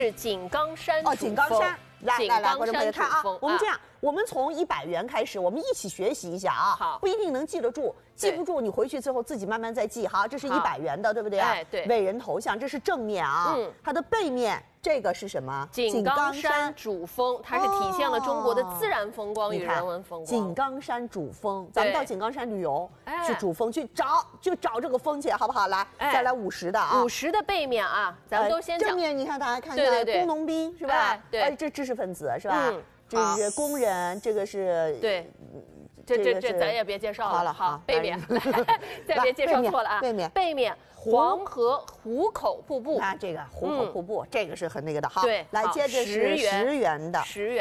是井冈山哦，井冈山，来，观众朋友看啊，我们这样，我们从100元开始，我们一起学习一下啊。 好， 不一定能记得住，记不住你回去之后自己慢慢再记哈。这是100元的，对不对啊？ 哎，对。 伟人头像，这是正面啊。它的背面这个是什么？ 井冈山主峰，它是体现了中国的自然风光与人文风光。 井冈山主峰，咱们到井冈山旅游，去主峰去找，就找这个峰去，好不好？来，再来50的啊。 50的背面啊，咱们都先讲。 正面你看，大家看一下，工农兵是吧？ 对， 这知识分子是吧？这是工人，这个是对。这咱也别介绍了。好，背面，再别介绍错了啊。背面黄河壶口瀑布。 看这个壶口瀑布，这个是很那个的哈。 对， 来接着是10元的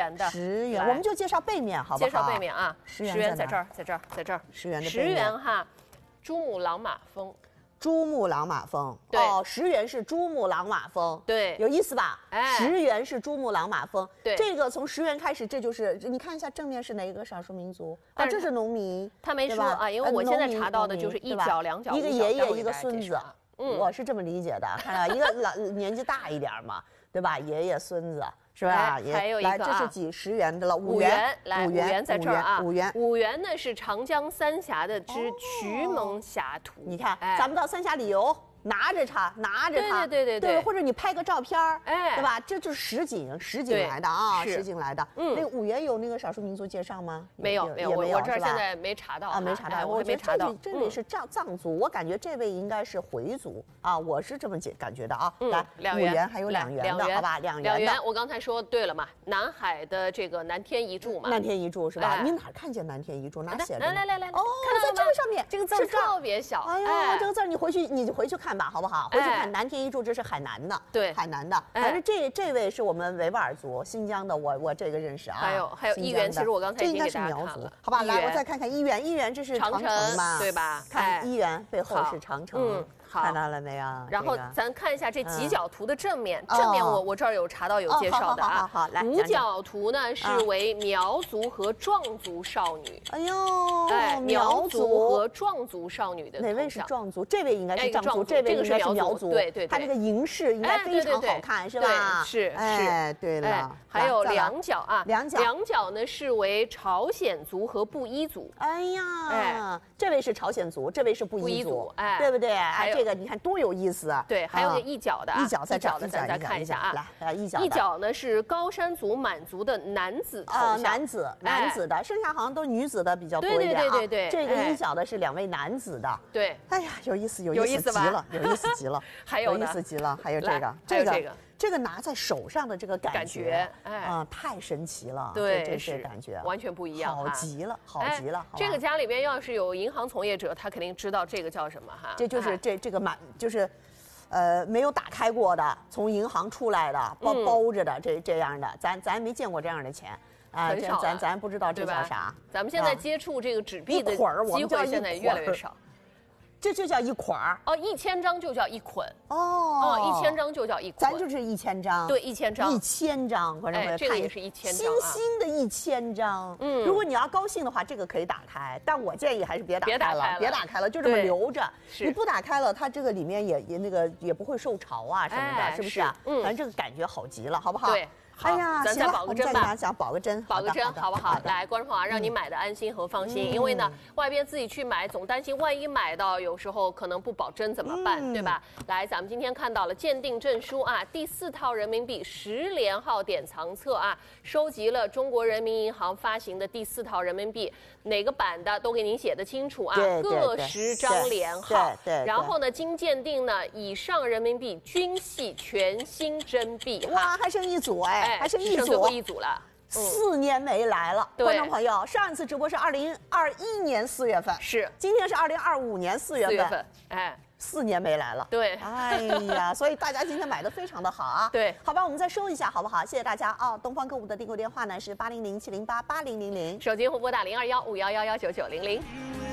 ，10元， 我们就介绍背面好不好？ 介绍背面啊，10元在这儿 ，10元的 10元哈，珠穆朗玛峰。 珠穆朗玛峰，哦，10元是珠穆朗玛峰， 对， 有意思吧？10元是珠穆朗玛峰， 对， 这个从10元开始，这就是你看一下正面是哪一个少数民族啊？这是农民， 他没说啊，因为我现在查到的就是1角、2角， 一个爷爷一个孙子，我是这么理解的，看到一个年纪大一点嘛，对吧？爷爷孙子。是吧？ 还有一个， 这是几10元的了？5 元，来，5元在这儿啊 ，5 元呢是长江三峡的之渠蒙峡图。 你看，咱们到三峡旅游，拿着它， 对， 或者你拍个照片对吧？这就是实景来的啊，实景来的。那个5元有那个少数民族介绍吗？ 没有，我这儿现在没查到啊， 没查到。我觉得这位是藏族，我感觉这位应该是回族啊，我是这么感觉的啊。来，5元还有2元的，好吧？2元的。 我刚才说对了嘛，南海的这个南天一柱嘛。 南天一柱是吧？你哪看见南天一柱？哪写着？ 来， 哦，在这个上面， 这个字特别小。 哎呦，这个字你回去看吧，好不好？回去看南天一柱，这是海南的， 对， 海南的。反正这位是我们维吾尔族，新疆的，我这个认识啊。 还有1元，其实我刚才已经给大家看了。 好吧，来，我再看看1元，1元这是长城嘛， 对吧？ 看1元背后是长城。看到了没有？ 然后咱看一下这几角图的正面，正面我这儿有查到有介绍的啊。 好，来 5角图呢是为苗族和壮族少女。 哎呦， 苗族和壮族少女的哪位是壮族？这位应该是壮族，这位应该是苗族。 对， 他这个银饰应该非常好看，是吧？ 是。 哎，对了， 还有2角啊 ，2 角呢是为朝鲜族和布依族。 哎呀，这位是朝鲜族，这位是布依族，对不对？ 还有。 这个你看多有意思啊！ 对，还有个1角的， 一角在这， 咱再看一下啊。 来，1角。 1角呢是高山族满族的男子头像， 男子的，剩下好像都女子的比较多一点啊。 对， 这个1角的是2位男子的。 对， 哎呀，有意思极了，有意思极了， 还有意思极了，还有这个拿在手上的这个感觉，太神奇了。 对， 这是感觉完全不一样， 好极了。 这个家里边要是有银行从业者，他肯定知道这个叫什么哈。 这就是这个就是，没有打开过的，从银行出来的，包着的这样的，咱没见过这样的钱啊，咱不知道这叫啥。 咱们现在接触这个纸币的机会现在越来越少。 这就叫一捆儿哦，1000张就叫一捆 1000 张就叫一捆， 咱就是1000张， 对，1000张 ，1000张，观众朋友， 这个也是1000张， 新的1000张，如果你要高兴的话，这个可以打开，但我建议还是别打开了，就这么留着，你不打开了，它这个里面也不会受潮啊什么的，是不是啊？反正这个感觉好极了，好不好？ 对。 哎呀， 咱再保个针吧， 保个针， 好不好？来，观众朋友，让你买的安心和放心，因为呢，外边自己去买，总担心万一买到，有时候可能不保真怎么办，对吧？来，咱们今天看到了鉴定证书啊，第4套人民币10连号典藏册啊，收集了中国人民银行发行的第4套人民币，哪个版的都给您写得清楚啊，各10张连号，然后呢，经鉴定呢，以上人民币均系全新真币， 哇，还剩1组还剩 1组了 ，4年没来了，观众朋友，上一次直播是2021年4月份， 是， 今天是2025年4月份， 4年没来了， 对， 哎呀，所以大家今天买的非常的好啊， 对， 好吧，我们再收一下好不好？谢谢大家啊！东方购物的订购电话呢是8007088000， 手机或拨打0215111990。